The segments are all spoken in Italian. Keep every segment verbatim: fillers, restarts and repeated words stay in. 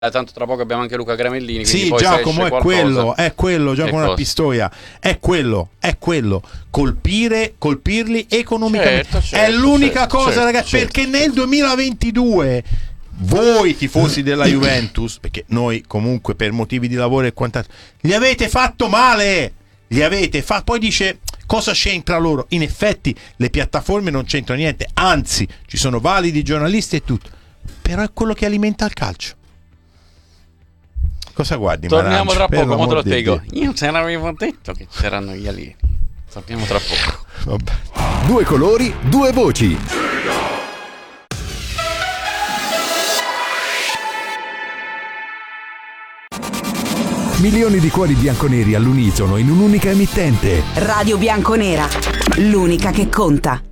tanto tra poco abbiamo anche Luca Gramellini. Sì, poi Giacomo, è qualcosa, quello, è quello, Giacomo cosa? la Pistoia, è quello, è quello, colpire, colpirli economicamente. Certo, certo, è l'unica certo, cosa, certo, ragazzi, certo. perché nel duemilaventidue voi tifosi della Juventus, perché noi comunque per motivi di lavoro e quant'altro, gli avete fatto male, gli avete fatto, poi dice cosa c'entra loro? In effetti le piattaforme non c'entrano niente, anzi ci sono validi giornalisti e tutto, però è quello che alimenta il calcio. Cosa guardi? Torniamo Marancio? tra poco, ma te lo di spiego. Dio. Io te l'avevo detto che c'erano gli alieni. Torniamo tra poco. Vabbè. Due colori, due voci. Milioni di cuori bianconeri all'unisono in un'unica emittente. Radio Bianconera, l'unica che conta.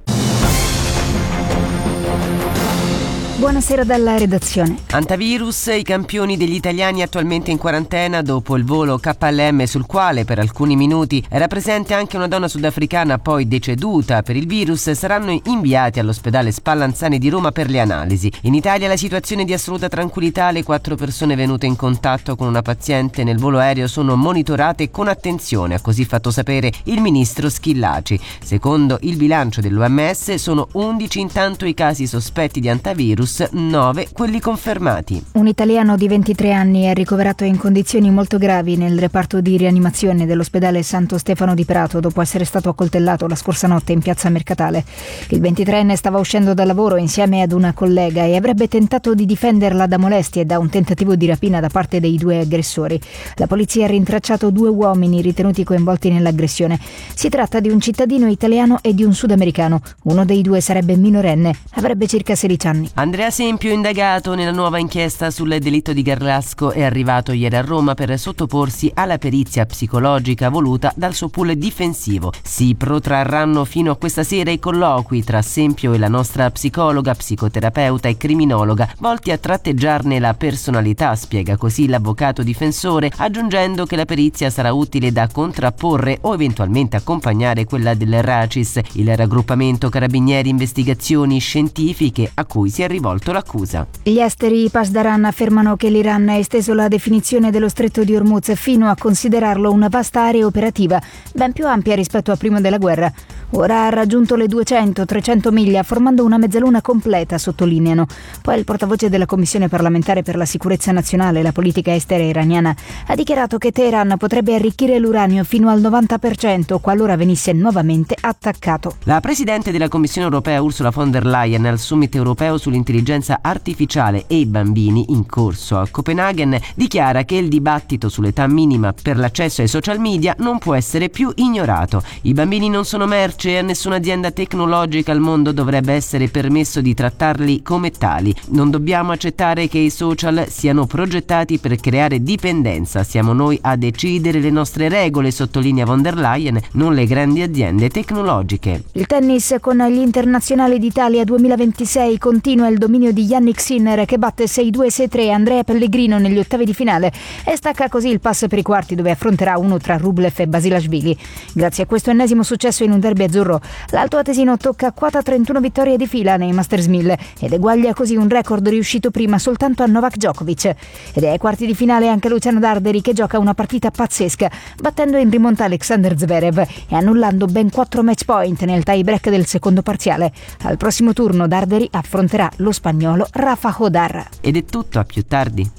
Buonasera dalla redazione. Antivirus, i campioni degli italiani attualmente in quarantena dopo il volo K L M sul quale per alcuni minuti era presente anche una donna sudafricana poi deceduta per il virus, saranno inviati all'ospedale Spallanzani di Roma per le analisi. In Italia la situazione è di assoluta tranquillità, le quattro persone venute in contatto con una paziente nel volo aereo sono monitorate con attenzione, ha così fatto sapere il ministro Schillaci. Secondo il bilancio dell'O M S sono undici intanto i casi sospetti di antivirus, nove quelli confermati. Un italiano di ventitré anni è ricoverato in condizioni molto gravi nel reparto di rianimazione dell'ospedale Santo Stefano di Prato dopo essere stato accoltellato la scorsa notte in piazza Mercatale. Il ventitreenne stava uscendo dal lavoro insieme ad una collega e avrebbe tentato di difenderla da molestie e da un tentativo di rapina da parte dei due aggressori. La polizia ha rintracciato due uomini ritenuti coinvolti nell'aggressione. Si tratta di un cittadino italiano e di un sudamericano. Uno dei due sarebbe minorenne, avrebbe circa sedici anni. Andrea Sempio, indagato nella nuova inchiesta sul delitto di Garlasco, è arrivato ieri a Roma per sottoporsi alla perizia psicologica voluta dal suo pool difensivo. Si protrarranno fino a questa sera i colloqui tra Sempio e la nostra psicologa, psicoterapeuta e criminologa, volti a tratteggiarne la personalità, spiega così l'avvocato difensore, aggiungendo che la perizia sarà utile da contrapporre o eventualmente accompagnare quella del RACIS, il raggruppamento Carabinieri Investigazioni Scientifiche, a cui si è rivolto l'accusa. Gli esteri Pasdaran affermano che l'Iran ha esteso la definizione dello stretto di Hormuz fino a considerarlo una vasta area operativa, ben più ampia rispetto a prima della guerra. Ora ha raggiunto le duecento trecento miglia, formando una mezzaluna completa, sottolineano. Poi il portavoce della Commissione parlamentare per la sicurezza nazionale e la politica estera iraniana ha dichiarato che Teheran potrebbe arricchire l'uranio fino al novanta per cento qualora venisse nuovamente attaccato. La presidente della Commissione europea Ursula von der Leyen al summit europeo sull'intelligenza artificiale e i bambini in corso a Copenaghen dichiara che il dibattito sull'età minima per l'accesso ai social media non può essere più ignorato. I bambini non sono merce e a nessuna azienda tecnologica al mondo dovrebbe essere permesso di trattarli come tali. Non dobbiamo accettare che i social siano progettati per creare dipendenza. Siamo noi a decidere le nostre regole, sottolinea von der Leyen, non le grandi aziende tecnologiche. Il tennis con gli internazionali d'Italia duemilaventisei continua il dominio di Yannick Sinner, che batte sei due sei tre Andrea Pellegrino negli ottavi di finale e stacca così il pass per i quarti, dove affronterà uno tra Rublev e Basilashvili. Grazie a questo ennesimo successo in un derby azzurro, l'Alto Atesino tocca quota trentuno vittorie di fila nei Masters mille ed eguaglia così un record riuscito prima soltanto a Novak Djokovic. Ed è ai quarti di finale anche Luciano Darderi, che gioca una partita pazzesca, battendo in rimonta Alexander Zverev e annullando ben quattro match point nel tie break del secondo parziale. Al prossimo turno Darderi affronterà lo spagnolo Rafa Hodar. Ed è tutto, a più tardi.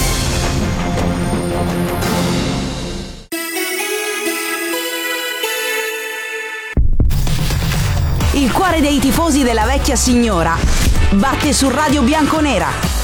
Il cuore dei tifosi della vecchia signora batte su Radio Bianconera.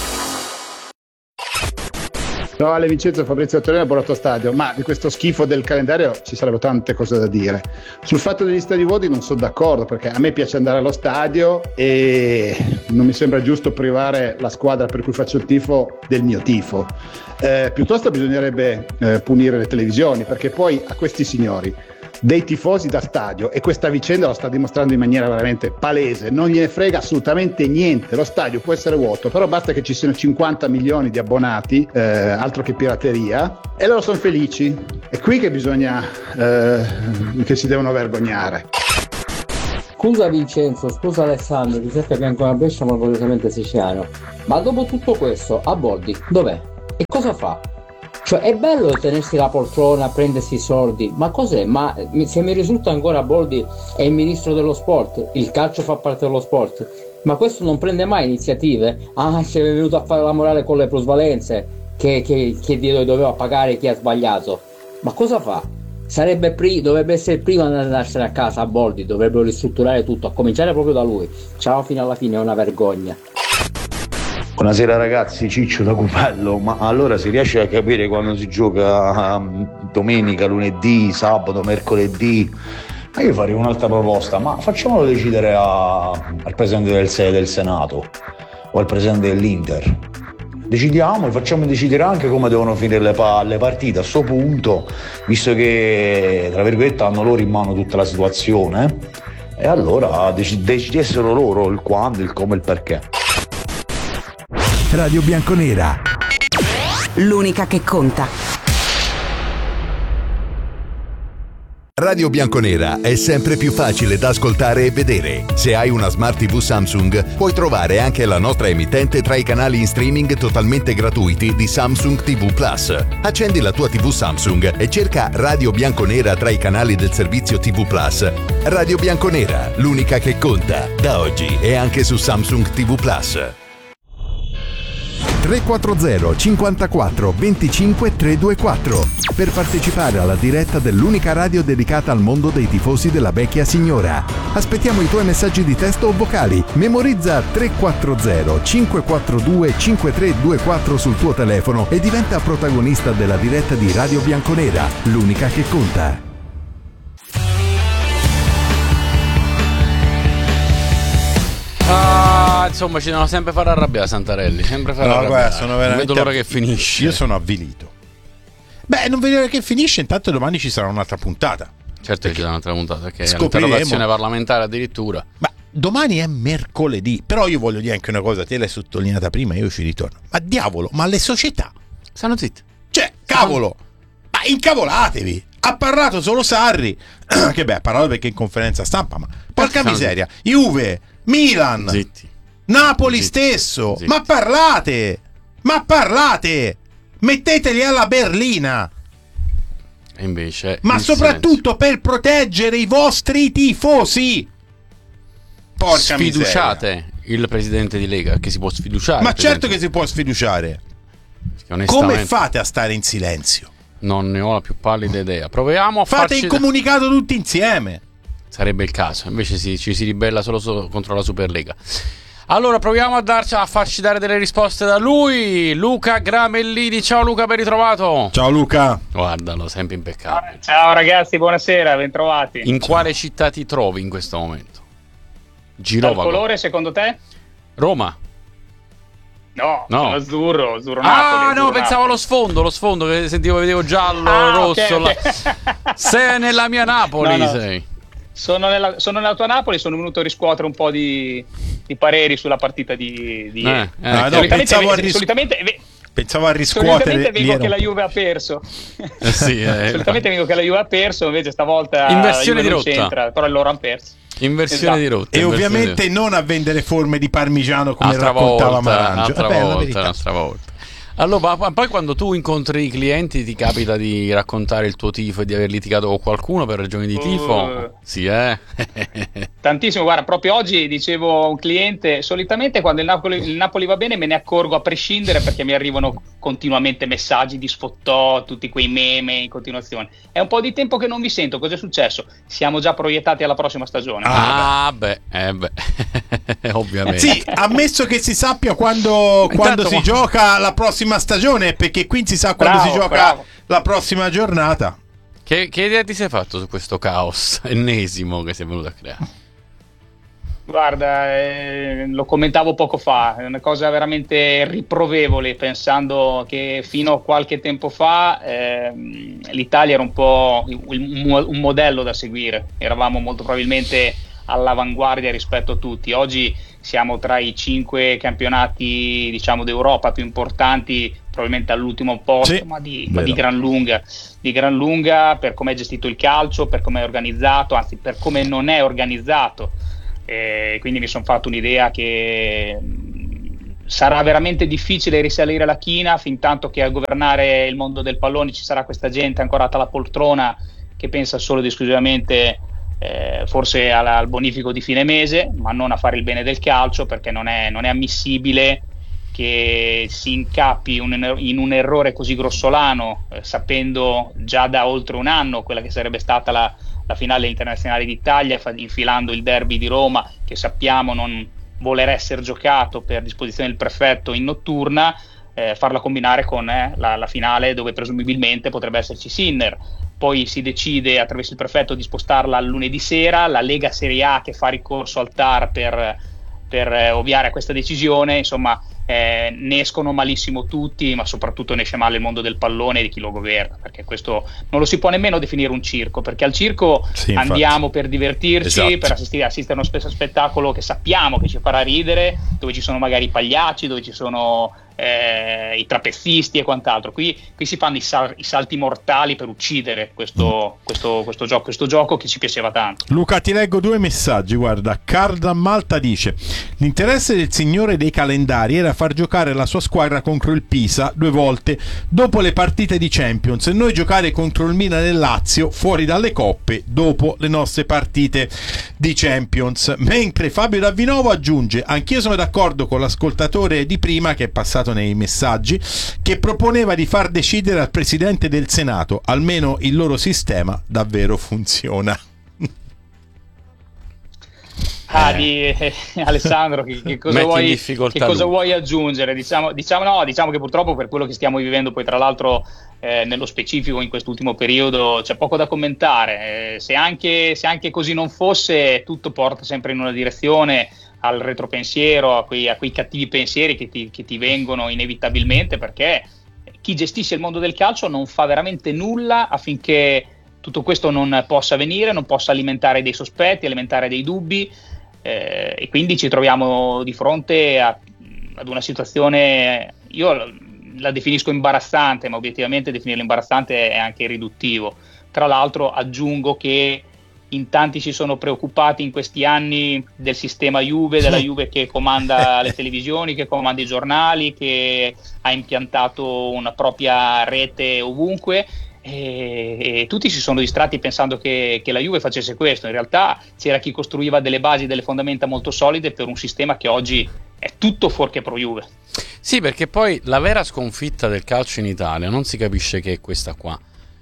Ciao Ale Vincenzo, Fabrizio Torino a Borotto Stadio. Ma di questo schifo del calendario ci sarebbero tante cose da dire. Sul fatto degli stadi vuoti non sono d'accordo, perché a me piace andare allo stadio e non mi sembra giusto privare la squadra per cui faccio il tifo del mio tifo. Eh, piuttosto bisognerebbe eh, punire le televisioni, perché poi a questi signori dei tifosi da stadio, e questa vicenda lo sta dimostrando in maniera veramente palese, non gliene frega assolutamente niente. Lo stadio può essere vuoto, però basta che ci siano cinquanta milioni di abbonati, eh, altro che pirateria, e loro sono felici. È qui che bisogna eh, che si devono vergognare. Scusa Vincenzo, scusa Alessandro, Giuseppe Bianconabrescia, ma orgogliosamente siciliano. Ma dopo tutto questo, a Boldi, dov'è? E cosa fa? Cioè è bello tenersi la poltrona, prendersi i soldi, ma cos'è? Ma se mi risulta ancora Boldi è il ministro dello sport, il calcio fa parte dello sport, ma questo non prende mai iniziative? Ah, ci è venuto a fare la morale con le plusvalenze, che, che, che doveva pagare chi ha sbagliato. Ma cosa fa? Sarebbe pri- dovrebbe essere prima di andarsene a casa a Boldi, dovrebbero ristrutturare tutto, a cominciare proprio da lui. Ciao, fino alla fine è una vergogna. Buonasera ragazzi, Ciccio da Cupello. Ma allora si riesce a capire quando si gioca um, domenica, lunedì, sabato, mercoledì? Ma io farei un'altra proposta, ma facciamolo decidere a, al presidente del, del Senato o al presidente dell'Inter. Decidiamo e facciamo decidere anche come devono finire le, pa- le partite a sto punto, visto che tra virgolette hanno loro in mano tutta la situazione, e allora dec- decidessero loro il quando, il come e il perché. Radio Bianconera, l'unica che conta. Radio Bianconera è sempre più facile da ascoltare e vedere. Se hai una Smart tivù Samsung, puoi trovare anche la nostra emittente tra i canali in streaming totalmente gratuiti di Samsung tivù Plus. Accendi la tua tivù Samsung e cerca Radio Bianconera tra i canali del servizio tivù Plus. Radio Bianconera, l'unica che conta, da oggi e anche su Samsung tivù Plus. tre quattro zero cinquantaquattro venticinque trecentoventiquattro per partecipare alla diretta dell'unica radio dedicata al mondo dei tifosi della vecchia signora. Aspettiamo i tuoi messaggi di testo o vocali. Memorizza tre quattro zero cinque quattro due cinque tre due quattro sul tuo telefono e diventa protagonista della diretta di Radio Bianconera, l'unica che conta. Ah, insomma, ci devono sempre far arrabbiare Santarelli. Sempre far No, arrabbiare. guarda, sono veramente. Non vedo l'ora che finisce. Io sono avvilito. Beh, non vedo l'ora che finisce. Intanto domani ci sarà un'altra puntata. Certo che ci sarà un'altra puntata, perché è scopriremo. un'interrogazione parlamentare addirittura. Ma domani è mercoledì. Però io voglio dire anche una cosa, te l'hai sottolineata prima, io ci ritorno. Ma diavolo, ma le società stanno zitte. Cioè, cavolo, ma incavolatevi. Ha parlato solo Sarri. Che beh, ha parlato perché in conferenza stampa, ma porca miseria. Juve, Milan, Zitti. Napoli Zitti. stesso. Zitti. Ma parlate. Ma parlate. Metteteli alla berlina. E invece Ma il soprattutto per proteggere i vostri tifosi. Porca sfiduciate miseria. il presidente di Lega, che si può sfiduciare. Ma il certo presidente. che si può sfiduciare. Perché onestamente Come fate a stare in silenzio? non ne ho la più pallida idea. Proviamo a Fate farci il comunicato tutti insieme. Sarebbe il caso, invece si, ci si ribella solo, solo contro la Superlega. Allora proviamo a, darci, a farci dare delle risposte da lui. Luca Gramellini. Ciao Luca, ben ritrovato. Ciao Luca. Guardalo, sempre impeccabile. Ciao ragazzi, buonasera, bentrovati. In quale città ti trovi in questo momento? Dal Girovago. colore secondo te? Roma. No, No. sono azzurro, azzurro Ah Napoli. no, azzurro pensavo Napoli. allo sfondo, lo sfondo che sentivo, vedevo giallo, Ah, rosso. ok, la- ok. Sei nella mia Napoli, No, no. sei. Sono nella, sono nella tua Napoli, sono venuto a riscuotere un po' di, di pareri sulla partita di, di Eh, ieri. eh. Ah, no, solitamente, pensavo a ve- ris- solitamente, ve- Pensavo a riscuotere. solitamente vengo lì che la era un- Juve ha perso. Eh sì, eh, solitamente vengo che la Juve ha perso, invece stavolta Inversione la Juve di non rotta. c'entra, però loro hanno perso. Inversione Esatto. di rotta. E inversione ovviamente di rotta. non a vendere forme di parmigiano come Altra raccontava volta, Marangio. altra Vabbè, è la volta, verità. un'altra volta. Allora, ma poi quando tu incontri i clienti ti capita di raccontare il tuo tifo e di aver litigato con qualcuno per ragioni di tifo? Uh. Sì, eh. Tantissimo, guarda, proprio oggi dicevo a un cliente, solitamente quando il Napoli, il Napoli va bene me ne accorgo a prescindere perché mi arrivano continuamente messaggi di sfottò, tutti quei meme in continuazione. È un po' di tempo che non vi sento, cos'è successo? Siamo già proiettati alla prossima stagione. Ah, beh, eh beh. Ovviamente. Sì, ammesso che si sappia quando, Intanto quando si qua- gioca la prossima stagione, perché qui si sa quando Bravo, si gioca bravo. la prossima giornata. Che, che idea ti sei fatto su questo caos ennesimo che si è venuto a creare? Guarda, eh, lo commentavo poco fa, è una cosa veramente riprovevole, pensando che fino a qualche tempo fa ehm, l'Italia era un po' un, un modello da seguire, eravamo molto probabilmente all'avanguardia rispetto a tutti. Oggi siamo tra i cinque campionati, diciamo, d'Europa più importanti, probabilmente all'ultimo posto, Sì, ma, di, ma di vero. gran lunga, di gran lunga per come è gestito il calcio, per come è organizzato, anzi per come non è organizzato. Eh, quindi mi sono fatto un'idea che mh, sarà veramente difficile risalire la china fin tanto che a governare il mondo del pallone ci sarà questa gente ancorata alla poltrona che pensa solo ed esclusivamente eh, forse al, al bonifico di fine mese, ma non a fare il bene del calcio, perché non è, non è ammissibile che si incappi un, in un errore così grossolano, eh, sapendo già da oltre un anno quella che sarebbe stata la, la finale internazionale d'Italia, fa, infilando il derby di Roma, che sappiamo non voler essere giocato per disposizione del prefetto in notturna, eh, farla combinare con eh, la, la finale dove presumibilmente potrebbe esserci Sinner. Poi si decide attraverso il prefetto di spostarla al lunedì sera, la Lega Serie A che fa ricorso al T A R per, per eh, ovviare a questa decisione, insomma eh, ne escono malissimo tutti, ma soprattutto ne esce male il mondo del pallone e di chi lo governa, perché questo non lo si può nemmeno definire un circo, perché al circo sì, andiamo per divertirci, esatto. per assistere, assistere a uno spe- spettacolo che sappiamo che ci farà ridere, dove ci sono magari i pagliacci, dove ci sono eh, i trapezzisti e quant'altro. Qui, qui si fanno i, sal- i salti mortali per uccidere questo, questo, questo, gioco, questo gioco che ci piaceva tanto. Luca, ti leggo due messaggi, guarda. Carda Malta dice: l'interesse del signore dei calendari era far giocare la sua squadra contro il Pisa due volte dopo le partite di Champions e noi giocare contro il Milan e il Lazio fuori dalle coppe dopo le nostre partite di Champions. Mentre Fabio Davvinovo aggiunge: anch'io sono d'accordo con l'ascoltatore di prima che è passato nei messaggi, che proponeva di far decidere al Presidente del Senato, almeno il loro sistema davvero funziona. Ah, di eh, Alessandro, che, che, cosa vuoi, che cosa vuoi aggiungere? Diciamo, diciamo, no, diciamo che purtroppo per quello che stiamo vivendo, poi tra l'altro eh, nello specifico in quest'ultimo periodo, c'è poco da commentare. Eh, se, anche, se anche così non fosse, tutto porta sempre in una direzione, al retropensiero, a quei, a quei cattivi pensieri che ti, che ti vengono inevitabilmente, perché chi gestisce il mondo del calcio non fa veramente nulla affinché tutto questo non possa avvenire, non possa alimentare dei sospetti, alimentare dei dubbi. Eh, e quindi ci troviamo di fronte a, ad una situazione, io la definisco imbarazzante, ma obiettivamente definirla imbarazzante è anche riduttivo. Tra l'altro aggiungo che in tanti si sono preoccupati in questi anni del sistema Juve, della Juve che comanda le televisioni, che comanda i giornali, che ha impiantato una propria rete ovunque. E, e tutti si sono distratti pensando che, che la Juve facesse questo. In realtà c'era chi costruiva delle basi, delle fondamenta molto solide per un sistema che oggi è tutto fuorché pro Juve. Sì, perché poi la vera sconfitta del calcio in Italia non si capisce che è questa qua.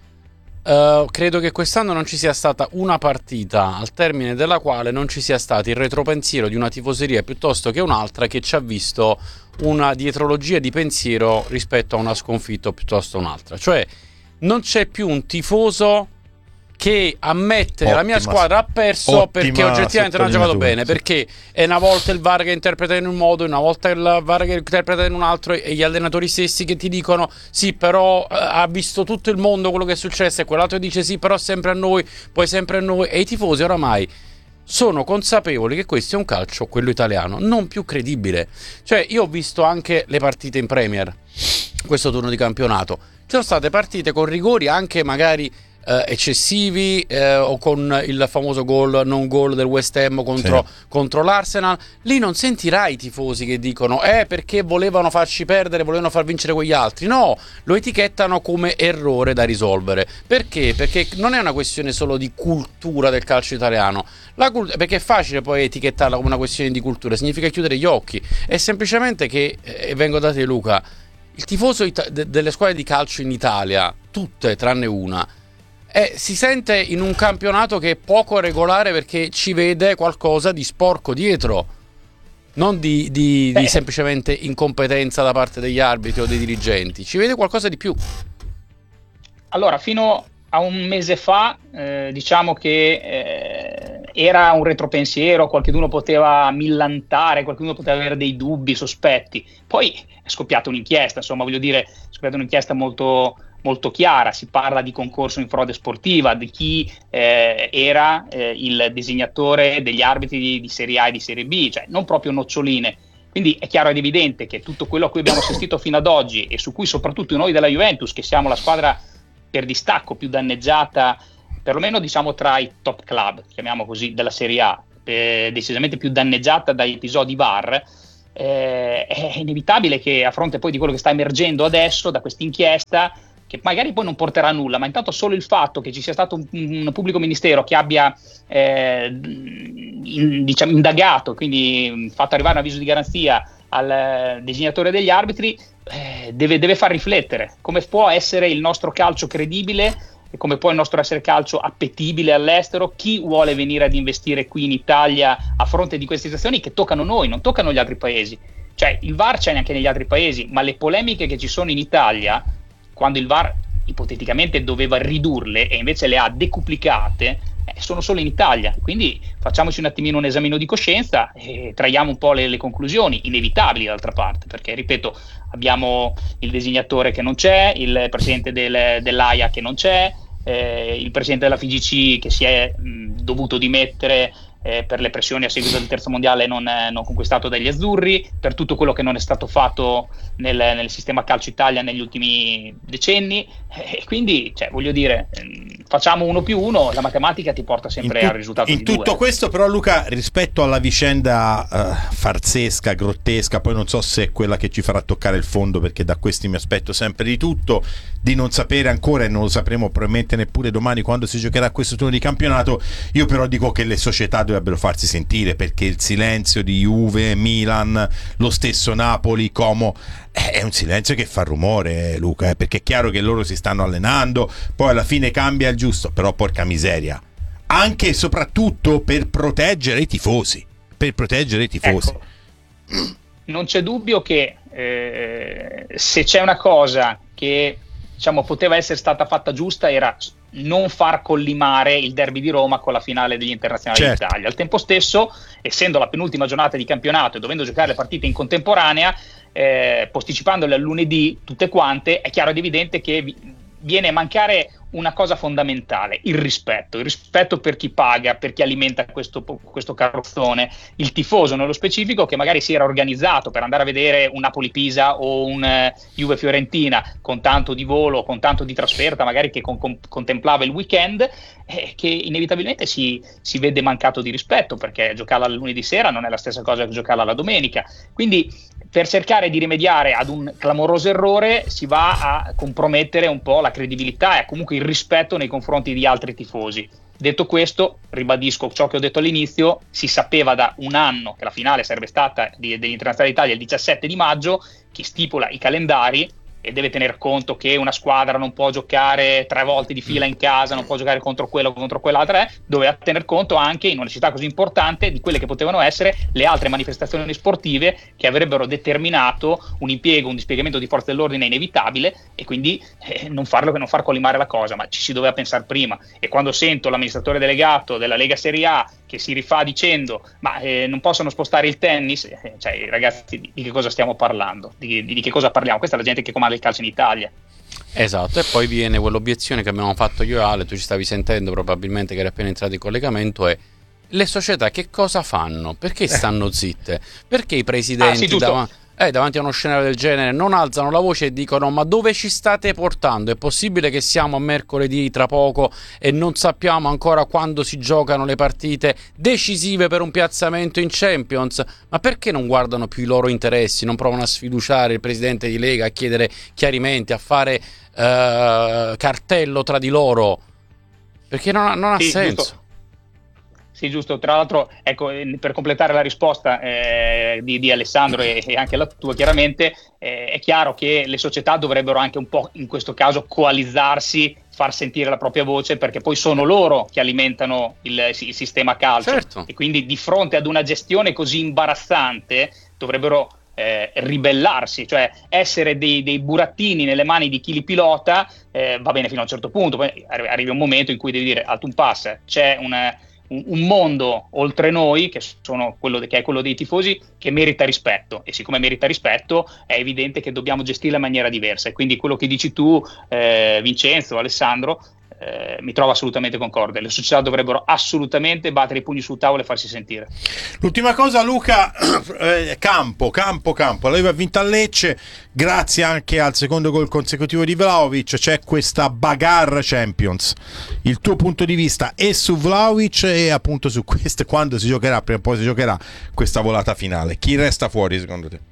Uh, credo che quest'anno non ci sia stata una partita al termine della quale non ci sia stato il retropensiero di una tifoseria piuttosto che un'altra che ci ha visto una dietrologia di pensiero rispetto a una sconfitta piuttosto un'altra. Cioè non c'è più un tifoso che ammette ottima, la mia squadra ha perso perché oggettivamente non ha giocato bene, sì. Perché è una volta il V A R che interpreta in un modo, una volta il V A R che interpreta in un altro, e gli allenatori stessi che ti dicono sì però eh, ha visto tutto il mondo quello che è successo, e quell'altro dice sì però sempre a noi, poi sempre a noi, e i tifosi oramai sono consapevoli che questo è un calcio, quello italiano, non più credibile. Cioè io ho visto anche le partite in Premier questo turno di campionato, ci sono state partite con rigori anche magari Uh, eccessivi uh, o con il famoso gol non gol del West Ham contro, sì. contro l'Arsenal. Lì non sentirai i tifosi che dicono eh perché volevano farci perdere, volevano far vincere quegli altri. No, lo etichettano come errore da risolvere. Perché? Perché non è una questione solo di cultura del calcio italiano. La cult- perché è facile poi etichettarla come una questione di cultura, significa chiudere gli occhi. È semplicemente che, e eh, vengo da te Luca, il tifoso ita- de- delle squadre di calcio in Italia, tutte tranne una, Eh, si sente in un campionato che è poco regolare perché ci vede qualcosa di sporco dietro, non di, di, di semplicemente incompetenza da parte degli arbitri o dei dirigenti, ci vede qualcosa di più. Allora, fino a un mese fa eh, diciamo che eh, era un retropensiero, qualcuno poteva millantare, qualcuno poteva avere dei dubbi, sospetti, poi è scoppiata un'inchiesta, insomma voglio dire, è scoppiata un'inchiesta molto molto chiara, si parla di concorso in frode sportiva, di chi eh, era eh, il designatore degli arbitri di, di Serie A e di Serie B, cioè non proprio noccioline. Quindi è chiaro ed evidente che tutto quello a cui abbiamo assistito fino ad oggi, e su cui soprattutto noi della Juventus, che siamo la squadra per distacco più danneggiata, perlomeno diciamo tra i top club, chiamiamo così, della Serie A, eh, decisamente più danneggiata dagli episodi V A R, eh, è inevitabile che a fronte poi di quello che sta emergendo adesso da questa inchiesta, che magari poi non porterà a nulla, ma intanto solo il fatto che ci sia stato un, un pubblico ministero che abbia eh, in, diciamo, indagato, quindi fatto arrivare un avviso di garanzia al designatore degli arbitri, eh, deve, deve far riflettere come può essere il nostro calcio credibile e come può il nostro essere calcio appetibile all'estero. Chi vuole venire ad investire qui in Italia a fronte di queste situazioni che toccano noi, non toccano gli altri paesi? Cioè il V A R c'è neanche negli altri paesi, ma le polemiche che ci sono in Italia, quando il V A R ipoteticamente doveva ridurle e invece le ha decuplicate, eh, sono solo in Italia. Quindi facciamoci un attimino un esamino di coscienza e traiamo un po' le, le conclusioni inevitabili d'altra parte, perché ripeto, abbiamo il designatore che non c'è, il presidente del, dell'A I A che non c'è, eh, il presidente della F I G C che si è mh, dovuto dimettere Eh, per le pressioni a seguito del terzo mondiale non, eh, non conquistato dagli azzurri, per tutto quello che non è stato fatto nel, nel sistema calcio Italia negli ultimi decenni, e eh, quindi cioè, voglio dire, eh, facciamo uno più uno, la matematica ti porta sempre tu- al risultato in di tutto due. Questo però, Luca, rispetto alla vicenda uh, farsesca, grottesca, poi non so se è quella che ci farà toccare il fondo, perché da questi mi aspetto sempre di tutto, di non sapere ancora, e non lo sapremo probabilmente neppure domani quando si giocherà questo turno di campionato. Io però dico che le società dovrebbero farsi sentire, perché il silenzio di Juve, Milan, lo stesso Napoli, Como, è un silenzio che fa rumore, Luca, eh, perché è chiaro che loro si stanno allenando, poi alla fine cambia il giusto, però porca miseria, anche e soprattutto per proteggere i tifosi, per proteggere i tifosi. Ecco, non c'è dubbio che eh, se c'è una cosa che diciamo poteva essere stata fatta giusta era non far collimare il derby di Roma con la finale degli internazionali certo. d'Italia. Al tempo stesso, essendo la penultima giornata di campionato e dovendo giocare le partite in contemporanea, eh, posticipandole al lunedì tutte quante, è chiaro ed evidente che vi- viene a mancare una cosa fondamentale, il rispetto, il rispetto per chi paga, per chi alimenta questo, questo carrozzone, il tifoso nello specifico che magari si era organizzato per andare a vedere un Napoli-Pisa o un uh, Juve-Fiorentina con tanto di volo, con tanto di trasferta, magari che con, con, contemplava il weekend, eh, che inevitabilmente si, si vede mancato di rispetto, perché giocarla il lunedì sera non è la stessa cosa che giocarla la domenica. Quindi per cercare di rimediare ad un clamoroso errore si va a compromettere un po' la credibilità e comunque il rispetto nei confronti di altri tifosi. Detto questo, ribadisco ciò che ho detto all'inizio, si sapeva da un anno che la finale sarebbe stata di, degli Internazionali d'Italia il diciassette di maggio. Chi stipula i calendari e deve tener conto che una squadra non può giocare tre volte di fila in casa, non può giocare contro quello o contro quell'altra, eh, doveva tener conto anche in una città così importante di quelle che potevano essere le altre manifestazioni sportive che avrebbero determinato un impiego, un dispiegamento di forze dell'ordine inevitabile, e quindi eh, non farlo che non far collimare la cosa, ma ci si doveva pensare prima. E quando sento l'amministratore delegato della Lega Serie A che si rifà dicendo ma eh, non possono spostare il tennis, eh, cioè ragazzi, di, di che cosa stiamo parlando? Di, di, di che cosa parliamo? Questa è la gente che comanda il calcio in Italia. Esatto, e poi viene quell'obiezione che abbiamo fatto io e Ale, tu ci stavi sentendo probabilmente che eri appena entrato in collegamento, è: le società che cosa fanno? Perché stanno zitte? Perché i presidenti ah, sì, dav- eh, davanti a uno scenario del genere non alzano la voce e dicono ma dove ci state portando? È possibile che siamo a mercoledì tra poco e non sappiamo ancora quando si giocano le partite decisive per un piazzamento in Champions? Ma perché non guardano più i loro interessi, non provano a sfiduciare il presidente di Lega, a chiedere chiarimenti, a fare uh, cartello tra di loro? Perché non ha, non ha sì, senso. Giusto. Sì, giusto. Tra l'altro, ecco, per completare la risposta eh, di, di Alessandro e, e anche la tua, chiaramente, eh, è chiaro che le società dovrebbero anche un po', in questo caso, coalizzarsi, far sentire la propria voce, perché poi sono loro che alimentano il, il sistema calcio. Certo. E quindi di fronte ad una gestione così imbarazzante dovrebbero eh, ribellarsi, cioè essere dei, dei burattini nelle mani di chi li pilota. Eh, va bene fino a un certo punto, poi arriva un momento in cui devi dire alto un pass, c'è una un mondo oltre noi, che, sono quello de- che è quello dei tifosi, che merita rispetto, e siccome merita rispetto è evidente che dobbiamo gestirla in maniera diversa. E quindi quello che dici tu, eh, Vincenzo, Alessandro, eh, mi trovo assolutamente concorde. Le società dovrebbero assolutamente battere i pugni sul tavolo e farsi sentire. L'ultima cosa, Luca, eh, campo, campo, campo. La Juve ha vinto a Lecce, grazie anche al secondo gol consecutivo di Vlahovic. C'è questa bagarre Champions. Il tuo punto di vista è su Vlahovic e appunto su questo, quando si giocherà, prima o poi si giocherà questa volata finale. Chi resta fuori secondo te?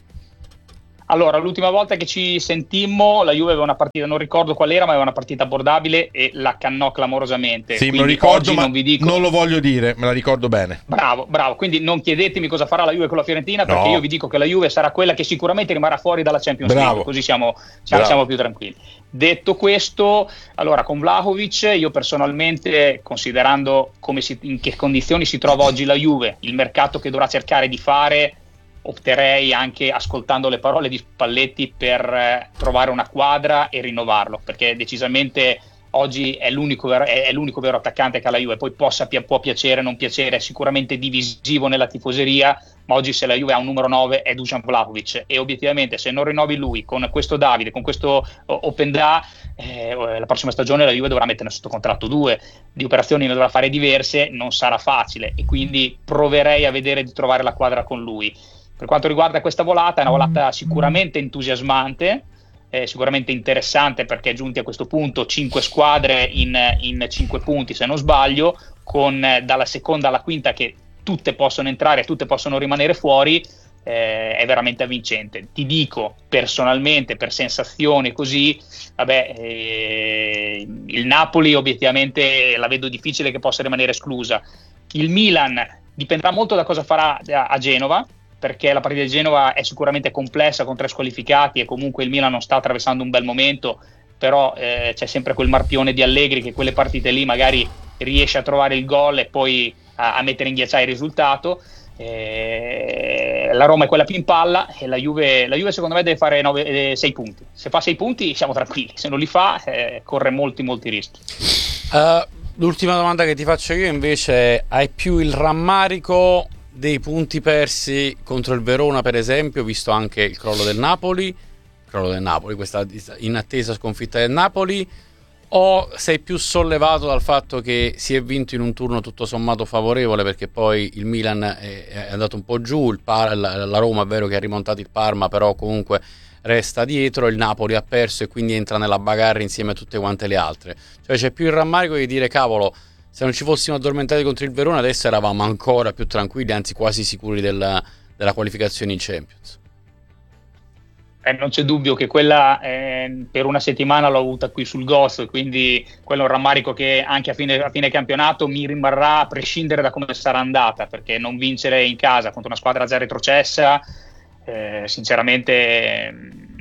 Allora, l'ultima volta che ci sentimmo, la Juve aveva una partita, non ricordo qual era, ma aveva una partita abbordabile e la cannò clamorosamente. Sì, quindi me lo ricordo, ma non, vi dico... non lo voglio dire, me la ricordo bene. Bravo, bravo. Quindi non chiedetemi cosa farà la Juve con la Fiorentina, perché No. io vi dico che la Juve sarà quella che sicuramente rimarrà fuori dalla Champions Bravo. League, così siamo, siamo, siamo più tranquilli. Detto questo, allora con Vlahovic, io personalmente, considerando come si, in che condizioni si trova oggi la Juve, il mercato che dovrà cercare di fare, opterei, anche ascoltando le parole di Spalletti, per eh, trovare una quadra e rinnovarlo, perché decisamente oggi è l'unico vero, è, è l'unico vero attaccante che ha la Juve. Poi possa, può piacere, non piacere, è sicuramente divisivo nella tifoseria, ma oggi se la Juve ha un numero nove è Dusan Vlahovic, e obiettivamente se non rinnovi lui con questo Davide, con questo uh, Openda, eh, la prossima stagione la Juve dovrà mettere sotto contratto due, di operazioni ne dovrà fare diverse, non sarà facile, e quindi proverei a vedere di trovare la quadra con lui. Per quanto riguarda questa volata, è una volata sicuramente entusiasmante, eh, sicuramente interessante, perché giunti a questo punto cinque squadre in, in cinque punti se non sbaglio, con eh, dalla seconda alla quinta che tutte possono entrare e tutte possono rimanere fuori, eh, è veramente avvincente. Ti dico personalmente, per sensazioni così, vabbè, eh, il Napoli obiettivamente la vedo difficile che possa rimanere esclusa. Il Milan dipenderà molto da cosa farà a, a Genova, perché la partita di Genova è sicuramente complessa con tre squalificati e comunque il Milan non sta attraversando un bel momento, però eh, c'è sempre quel marpione di Allegri che quelle partite lì magari riesce a trovare il gol e poi a, a mettere in ghiacciaio il risultato. Eh, la Roma è quella più in palla e la Juve, la Juve secondo me deve fare sei punti. Se fa sei punti siamo tranquilli, se non li fa eh, corre molti molti rischi. Uh, l'ultima domanda che ti faccio io invece è: hai più il rammarico dei punti persi contro il Verona, per esempio, visto anche il crollo del Napoli, il crollo del Napoli, questa inattesa sconfitta del Napoli, o sei più sollevato dal fatto che si è vinto in un turno tutto sommato favorevole, perché poi il Milan è, è andato un po' giù, il Par- la Roma è vero che ha rimontato il Parma, però comunque resta dietro, il Napoli ha perso e quindi entra nella bagarre insieme a tutte quante le altre. Cioè c'è più il rammarico di dire: cavolo, se non ci fossimo addormentati contro il Verona adesso eravamo ancora più tranquilli, anzi quasi sicuri della, della qualificazione in Champions. Eh, non c'è dubbio che quella eh, per una settimana l'ho avuta qui sul Gozzo, e quindi quello è un rammarico che anche a fine, a fine campionato mi rimarrà, a prescindere da come sarà andata, perché non vincere in casa contro una squadra già retrocessa eh, sinceramente eh,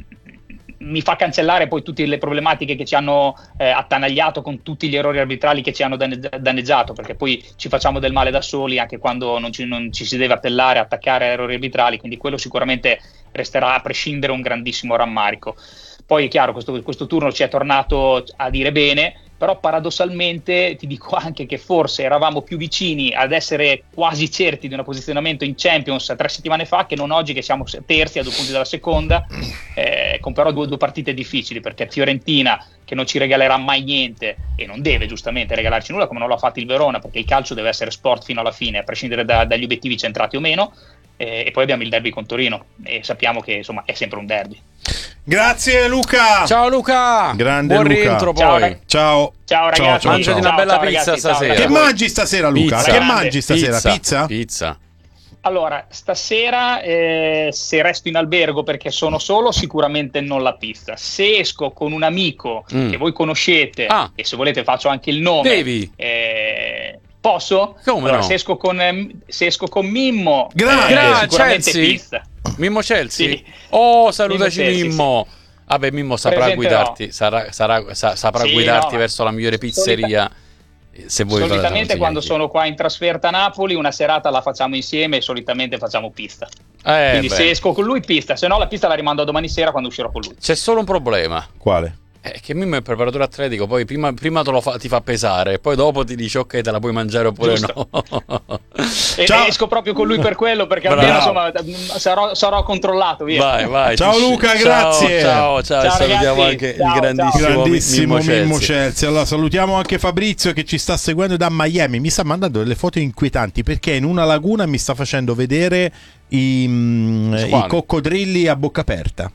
mi fa cancellare poi tutte le problematiche che ci hanno eh, attanagliato, con tutti gli errori arbitrali che ci hanno danneggiato, perché poi ci facciamo del male da soli anche quando non ci, non ci si deve appellare, attaccare a errori arbitrali, quindi quello sicuramente resterà a prescindere un grandissimo rammarico. Poi è chiaro, questo, questo turno ci è tornato a dire bene, però paradossalmente ti dico anche che forse eravamo più vicini ad essere quasi certi di un posizionamento in Champions tre settimane fa, che non oggi che siamo terzi a due punti dalla seconda, eh, con però due, due partite difficili, perché Fiorentina che non ci regalerà mai niente e non deve giustamente regalarci nulla, come non l'ha fatto il Verona, perché il calcio deve essere sport fino alla fine, a prescindere da, dagli obiettivi centrati o meno. E poi abbiamo il derby con Torino e sappiamo che insomma è sempre un derby. Grazie Luca. Ciao Luca. Grande buon Luca. rientro ciao, poi. Ciao. Ciao ragazzi. Ciao, mangiati ciao. una bella ciao, pizza ragazzi, stasera. ciao, che mangi stasera Luca? Pizza. Che mangi stasera? Pizza. Pizza? Pizza. Allora, stasera eh, se resto in albergo perché sono solo, sicuramente non la pizza. Se esco con un amico Mm. che voi conoscete, Ah. e se volete faccio anche il nome. Devi. Eh, posso? Come allora, no? se esco con eh, se esco con Mimmo, Grande. eh, Gra- sicuramente Chelsea? pizza. Mimmo Chelsea? Sì. Oh, salutaci Mimmo Chelsea, Mimmo. Vabbè, Mimmo saprà Presenterò. guidarti, sarà, sarà, sa- saprà Sì, guidarti no, verso la migliore pizzeria. Se vuoi fare Solitamente la quando consiglia sono qua in trasferta a Napoli una serata la facciamo insieme e solitamente facciamo pista. Eh, Quindi beh. se esco con lui pista, se no la pista la rimando a domani sera quando uscirò con lui. C'è solo un problema. Quale? È che Mimmo è il preparatore atletico, poi prima, prima te lo fa, ti fa pesare, poi dopo ti dice ok, te la puoi mangiare oppure Giusto. no. E Ciao. esco proprio con lui per quello, perché Bravo. almeno insomma sarò, sarò controllato, via. Vai, vai. Ciao ci- Luca, ciao, grazie. Ciao, ciao, Ciao, e salutiamo ragazzi. anche Ciao, il grandissimo, grandissimo Mimmo Mimmo Celsi. Celsi. Allora salutiamo anche Fabrizio che ci sta seguendo da Miami. Mi sta mandando delle foto inquietanti perché in una laguna mi sta facendo vedere i, mm, i coccodrilli a bocca aperta.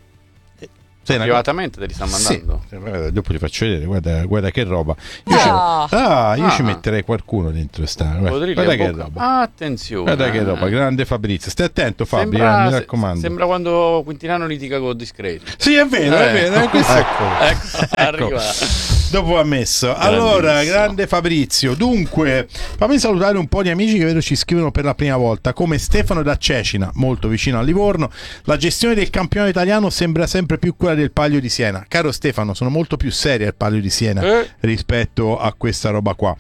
Sei una- Privatamente te li sta mandando? Sì. Guarda, dopo ti faccio vedere, guarda, guarda che roba. Io, Ah. ci, ah, io Ah. ci metterei qualcuno dentro sta. Guarda, Coccodrilli guarda a che bocca- roba. Attenzione. Guarda che roba, grande Fabrizio. Stai attento Fabio, Sembra, eh, mi se- raccomando. sembra quando Quintilano litiga con Discreto. Sì, è vero, è vero, è questo. Ecco, arriva. Dopo ha messo. Allora, grande Fabrizio. Dunque, fammi salutare un po' di amici che vedo ci scrivono per la prima volta, come Stefano da Cecina, molto vicino a Livorno. La gestione del campionato italiano sembra sempre più quella del Palio di Siena. Caro Stefano, sono molto più seria il Palio di Siena Eh. rispetto a questa roba qua.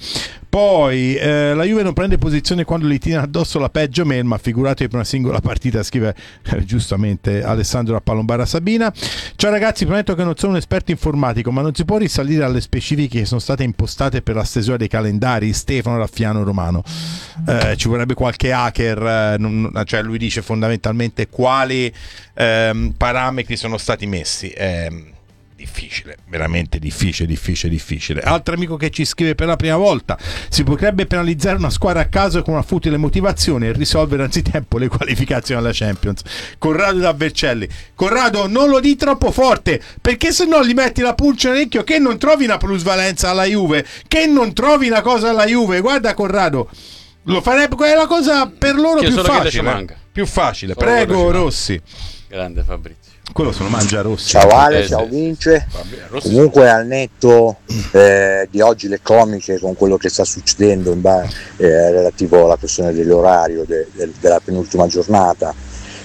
Poi eh, la Juve non prende posizione quando gli tira addosso la peggio melma, figuratevi per una singola partita, scrive eh, giustamente Alessandro a Palombara Sabina. Ciao ragazzi, prometto che non sono un esperto informatico, ma non si può risalire alle specifiche che sono state impostate per la stesura dei calendari. Stefano Raffiano Romano. Eh, ci vorrebbe qualche hacker, eh, non- cioè lui dice fondamentalmente quali ehm, parametri sono stati messi. Ehm, difficile, veramente difficile, difficile, difficile. Altro amico che ci scrive per la prima volta: si potrebbe penalizzare una squadra a caso con una futile motivazione e risolvere anzitempo le qualificazioni alla Champions. Corrado da Vercelli. Corrado, non lo di troppo forte, perché se no gli metti la pulce all'orecchio che non trovi una plusvalenza alla Juve, che non trovi una cosa alla Juve. Guarda Corrado, lo farebbe, è la cosa per loro Che più solo che te ci facile. manca. Più facile. Solo quello ci Prego manca. Rossi. Grande Fabrizio. Quello sono mangia Rossi. Ciao Ale, Eh, ciao sì. Vince. Vabbè, Rossi. Comunque al netto eh, di oggi le comiche con quello che sta succedendo in ba- eh, relativo alla questione dell'orario de- de- della penultima giornata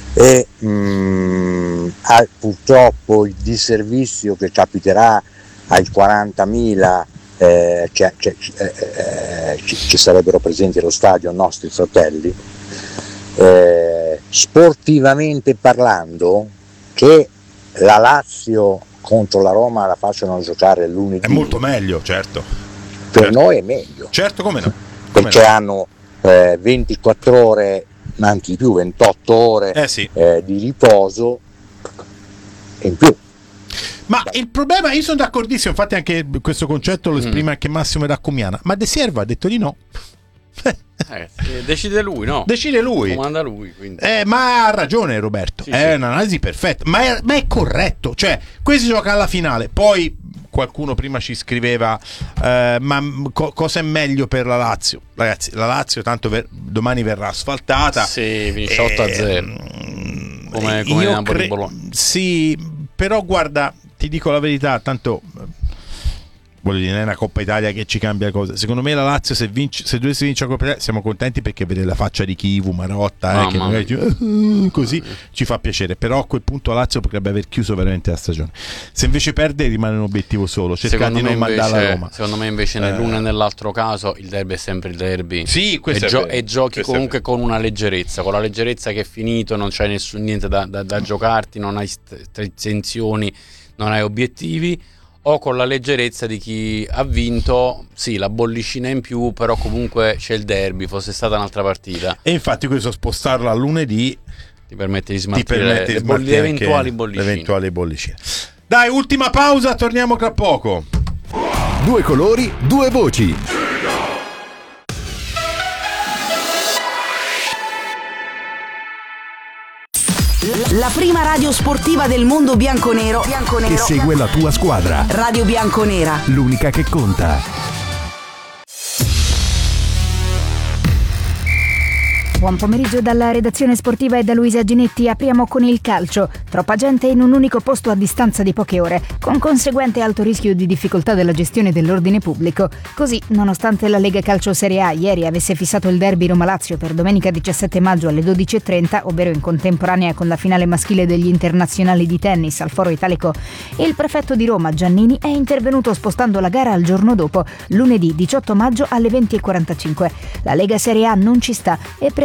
e mm, al- purtroppo il disservizio che capiterà ai quarantamila eh, che, che, eh, eh, che- che sarebbero presenti allo stadio, nostri fratelli, eh, sportivamente parlando, che la Lazio contro la Roma la facciano giocare lunedì È molto meglio, certo. per certo. noi è meglio, Certo, come no? Come perché no? hanno eh, ventiquattro ore, ma anche di più, ventotto ore Eh sì. eh, di riposo e in più. Ma il problema, io sono d'accordissimo, infatti anche questo concetto lo esprime anche Massimo Raccomiana, ma De Siervo ha detto di no. Eh, sì, decide lui, no? Decide lui. Comanda lui, quindi. Eh, ma ha ragione Roberto, Sì, è sì. un'analisi perfetta, ma è, ma è corretto, cioè questo si gioca alla finale, poi qualcuno prima ci scriveva eh, ma co- cosa è meglio per la Lazio? Ragazzi, la Lazio tanto ver- domani verrà asfaltata. Sì, finisce otto a zero. Ehm, Come, come io Napoli cre- Bologna. Sì, però guarda, ti dico la verità, tanto voglio dire, non è una Coppa Italia che ci cambia cose. Secondo me la Lazio, se, vince, se dovesse vincere la Coppa Italia, siamo contenti perché vedere la faccia di Chivu, Marotta, eh, Mamma che magari ci- "Uh", così ci fa piacere. Però a quel punto la Lazio potrebbe aver chiuso veramente la stagione. Se invece perde rimane un obiettivo solo, cercare Secondo di me, non mandare invece, la Roma. secondo me invece Eh. nell'uno e nell'altro caso il derby è sempre il derby. Sì, questo e, è gio- vero. e giochi Questo è comunque con una leggerezza, con la leggerezza che è finito, non c'hai nessun, niente da, da, da giocarti, non hai st- tensioni, non hai obiettivi, o con la leggerezza di chi ha vinto, sì, la bollicina in più, però comunque c'è il derby, fosse stata un'altra partita. E infatti questo spostarla a lunedì Ti permette di ti smaltire permette le, di bolli- smaltire le eventuali anche bollicine. le eventuali bollicine. Dai, ultima pausa, torniamo tra poco. Due colori, due voci. La prima radio sportiva del mondo bianconero. Che Bianconero. segue la tua squadra. Radio Bianconera. L'unica che conta. Buon pomeriggio dalla redazione sportiva e da Luisa Ginetti. Apriamo con il calcio. Troppa gente in un unico posto a distanza di poche ore, con conseguente alto rischio di difficoltà della gestione dell'ordine pubblico. Così, nonostante la Lega Calcio Serie A ieri avesse fissato il derby Roma-Lazio per domenica diciassette maggio alle dodici e trenta, ovvero in contemporanea con la finale maschile degli internazionali di tennis al Foro Italico, il prefetto di Roma, Giannini, è intervenuto spostando la gara al giorno dopo, lunedì diciotto maggio alle venti e quarantacinque. La Lega Serie A non ci sta e preannuncia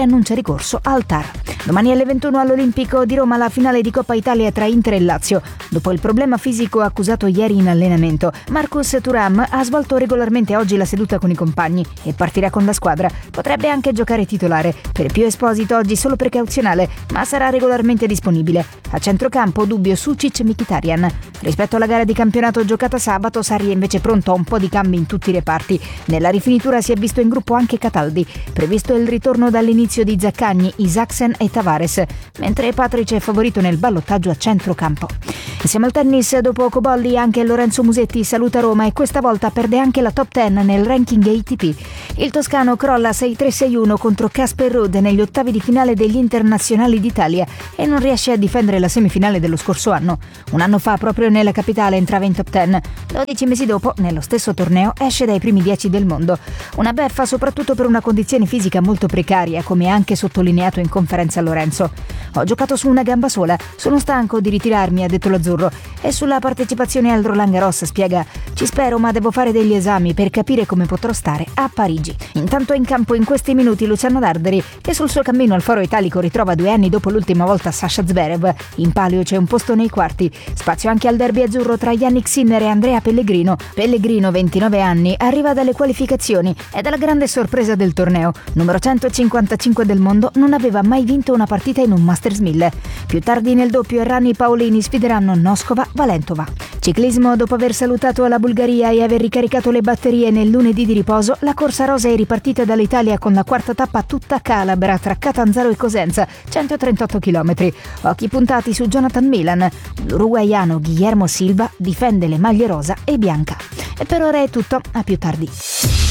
preannuncia ricorso al T A R. Domani alle ventuno all'Olimpico di Roma la finale di Coppa Italia tra Inter e Lazio. Dopo il problema fisico accusato ieri in allenamento, Marcus Thuram ha svolto regolarmente oggi la seduta con i compagni e partirà con la squadra. Potrebbe anche giocare titolare. Per Pio Esposito oggi solo precauzionale, ma sarà regolarmente disponibile. A centrocampo dubbio Sucic-Mkhitaryan. Rispetto alla gara di campionato giocata sabato, Sarri è invece pronto a un po' di cambi in tutti i reparti. Nella rifinitura si è visto in gruppo anche Cataldi. Previsto il ritorno dall'inizio di Zaccagni, Isaksen e Tavares, mentre Patric è favorito nel ballottaggio a centrocampo. E siamo al tennis, dopo Cobolli anche Lorenzo Musetti saluta Roma e questa volta perde anche la top dieci nel ranking A T P. Il toscano crolla sei tre sei uno contro Casper Ruud negli ottavi di finale degli internazionali d'Italia e non riesce a difendere la semifinale dello scorso anno. Un anno fa proprio nella capitale entrava in top dieci, dodici mesi dopo nello stesso torneo esce dai primi dieci del mondo. Una beffa soprattutto per una condizione fisica molto precaria, come anche sottolineato in conferenza Lorenzo. Ho giocato su una gamba sola, sono stanco di ritirarmi, ha detto l'azzurro, e sulla partecipazione al Roland Garros spiega: ci spero, ma devo fare degli esami per capire come potrò stare a Parigi. Intanto è in campo in questi minuti Luciano Darderi, che sul suo cammino al foro italico ritrova due anni dopo l'ultima volta Sasha Zverev. In palio c'è un posto nei quarti, spazio anche al derby azzurro tra Yannick Sinner e Andrea Pellegrino. Pellegrino, ventinove anni, arriva dalle qualificazioni ed è la grande sorpresa del torneo. Numero centocinquantacinque del mondo, non aveva mai vinto una partita in un Masters mille. Più tardi nel doppio Errani e Paolini sfideranno Noskova Valentova. Ciclismo, dopo aver salutato la Bulgaria e aver ricaricato le batterie nel lunedì di riposo, la corsa rosa è ripartita dall'Italia con la quarta tappa tutta calabra tra Catanzaro e Cosenza, centotrentotto chilometri. Occhi puntati su Jonathan Milan. L'uruguaiano Guillermo Silva difende le maglie rosa e bianca. E per ora è tutto, a più tardi.